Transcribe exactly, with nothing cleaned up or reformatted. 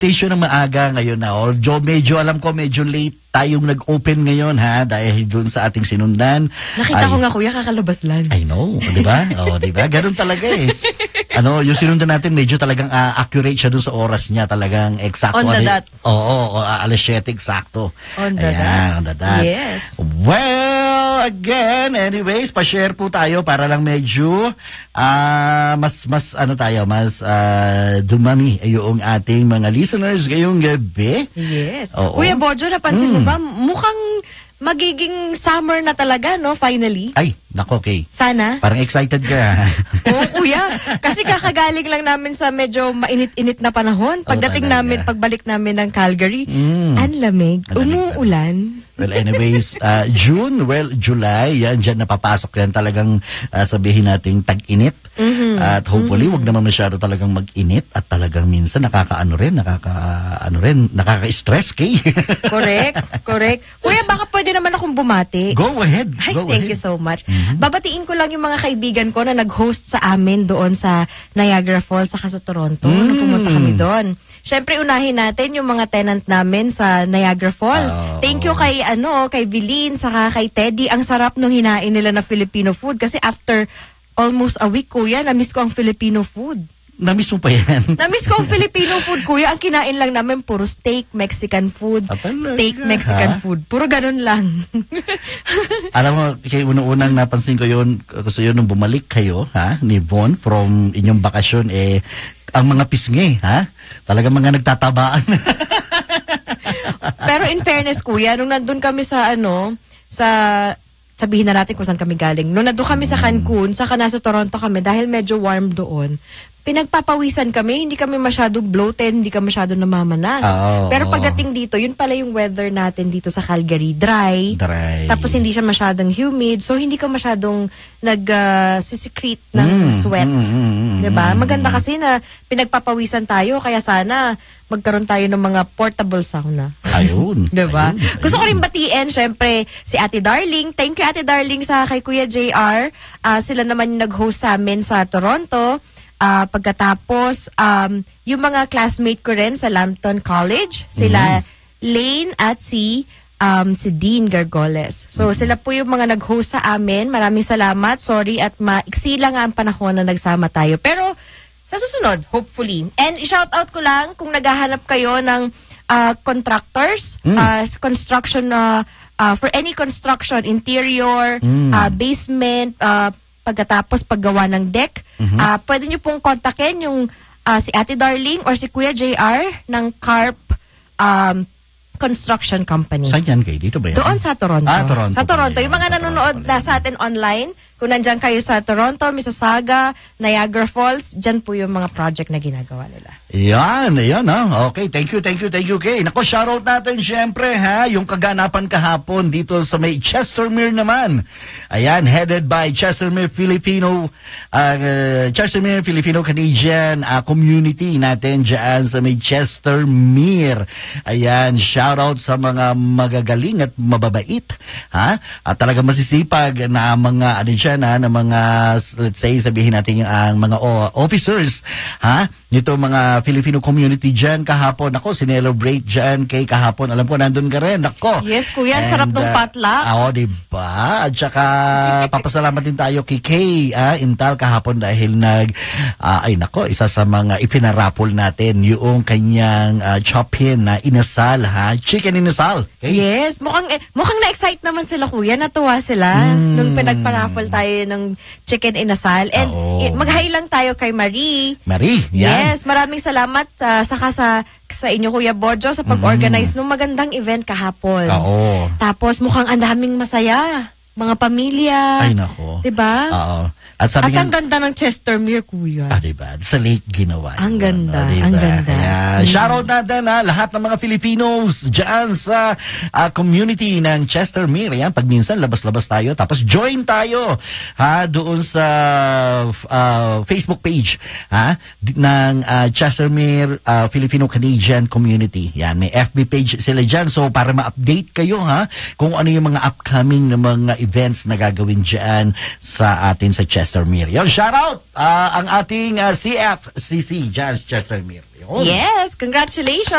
station ng maaga ngayon na. Or medyo, alam ko, medyo late tayong nag-open ngayon, ha? Dahil dun sa ating sinundan. Nakita ay, ko nga, kuya, kakalabas lang. I know, di ba? O, di ba? Ganun talaga eh. Ano, yung sinundan natin, medyo talagang uh, accurate siya dun sa oras niya. Talagang eksakto. On the dot. Oo, oh, alas siyete eksakto. On the Ayan, dot. on the dot. Yes. Well, again, anyways, pa-share po tayo para lang medyo uh, mas, mas, ano tayo, mas uh, dumami yung ating mga listeners ngayong gabi. Yes. Oo. Kuya Bojo, napansin Mm. mo ba? Mukhang magiging summer na talaga, no? Finally. Ay, nako, Kay. Sana. Parang excited ka. Oo, kuya. Kasi kakagaling lang namin sa medyo mainit-init na panahon. Pagdating talaga. namin, pagbalik namin ng Calgary, Mm. ang lamig. Ang lamig Umuulan. Well, anyways, uh, June, well, July, yan, dyan napapasok yan talagang uh, sabihin nating tag-init. Mm-hmm. At hopefully, Mm-hmm. wag naman masyado talagang mag-init at talagang minsan nakakaano rin, nakaka, ano rin, nakaka-stress, Kay. Correct, correct. Kuya, baka pwede naman akong bumati. Go ahead. Ay, Go thank ahead. you so much. Mhm. Babatiin ko lang yung mga kaibigan ko na nag-host sa amin doon sa Niagara Falls saka sa Toronto. Mm. Nung pumunta kami doon. Siyempre, unahin natin yung mga tenant namin sa Niagara Falls. Oh. Thank you kay, ano, kay Vilin, saka kay Teddy. Ang sarap nung hinain nila na Filipino food. Kasi after almost a week, kuya, na-miss ko ang Filipino food. Na-miss mo pa yan. Na-miss ko ang Filipino food, kuya. Ang kinain lang namin, puro steak, Mexican food, Ah, talaga? steak, Mexican Ha? food. Puro ganun lang. Alam mo, kay unang-unang napansin ko yun, gusto yun nung bumalik kayo, ha, ni Von, from inyong bakasyon, eh, ang mga pisngi, ha? Talagang mga nagtatabaan. Pero in fairness, kuya, nung nandun kami sa ano, sa sabihin na natin kung saan kami galing. Nung nandun kami sa Cancun, saka nasa Toronto kami, dahil medyo warm doon, pinagpapawisan kami, hindi kami masyado bloated, hindi kami masyado namamanas. Oh, Pero oh. pagdating dito, yun pala yung weather natin dito sa Calgary, dry. Dry. Tapos hindi siya masyadong humid, so hindi ka masyadong nag-secrete ng Mm, sweat. mm, mm, mm, Diba? mm, Maganda mm. kasi na pinagpapawisan tayo, kaya sana magkaroon tayo ng mga portable sauna. Ayun. Diba? Ayun, Gusto ko ayun. rin batiin, syempre, si Ate Darling. Thank you, Ate Darling, sa kay Kuya J R. Ah, sila naman yung nag-host sa amin sa Toronto. Ah, pagkatapos, um, yung mga classmate ko rin sa Lambton College, sila Lane at si um, si Dean Gargoles. So, sila po yung mga nag-host sa amin. Maraming salamat. Sorry at maiksi lang ang panahon na nagsama tayo. Pero, sa susunod, hopefully. And shout out ko lang kung naghahanap kayo ng uh, contractors, Mm. uh, construction, uh, uh, for any construction, interior, Mm. uh, basement, uh, pagkatapos paggawa ng deck, Mhm. uh, pwede nyo pong kontakin yung uh, si Ate Darling or si Kuya J R ng Carp um, Construction Company. Saan yan, Kay? Dito ba yan? Doon sa Toronto. Ah, Toronto Sa Toronto. pala Yung mga yun. Sa nanonood Toronto na pala sa atin online, kung nandyan kayo sa Toronto, Mississauga, Niagara Falls, dyan po yung mga project na ginagawa nila. Yan, yan ha. Okay, thank you, thank you, thank you, Kay. Nako, shoutout natin syempre ha, yung kaganapan kahapon dito sa may Chestermere naman. Ayan, headed by Chestermere Filipino, uh, Chestermere Filipino-Canadian uh, community natin dyan sa may Chestermere. Ayan, shoutout sa mga magagaling at mababait, ha? At talaga masisipag na mga, ano dyan ha, na mga, let's say, sabihin natin ang mga o- officers, ha? Nito mga Filipino community dyan kahapon. Ako, sinelebrate dyan kay kahapon. Alam ko, nandun ka rin. Ako. Yes, kuya. Sarap ng uh, potluck. Oo, diba? At saka, papasalamat din tayo kay Kay, ah, Intal kahapon dahil nag, ah, ay nako, isa sa mga ipinarapol natin yung kanyang uh, chop-in na inasal, ha? Chicken inasal. Okay? Yes, mukhang eh, mukhang na-excite naman sila, kuya. Natuwa sila Mm. nung pinagpa-raffle tayo ng chicken inasal. And Oo. eh, mag-hi lang tayo kay Marie. Marie, yan. Yes, maraming salamat uh, saka sa sa inyo, Kuya Bojo, sa pag-organize ng magandang event kahapon. Oo. Tapos mukhang ang daming masaya. Mga pamilya. Ay, nako. Diba? Oo. At sabi At nga, ang ganda ng Chestermere, kuya. ah, diba? Sa lake ginawa. Ang yun, ganda, no? Diba? ang ganda. Kaya, Mm. shoutout natin ha, lahat ng mga Filipinos dyan sa ah, community ng Chestermere. Yan, pag minsan labas-labas tayo, tapos join tayo ha, doon sa ah, Facebook page ha, di- ng ah, Chestermere ah, Filipino-Canadian Community. Yan, may F B page sila dyan. So, para ma-update kayo ha, kung ano yung mga upcoming na mga events na gagawin dyan sa atin sa Chestermere. Yon, shout out ah, ang ating ah, C F C C dyan sa Chestermere. Yun. Yes, congratulations.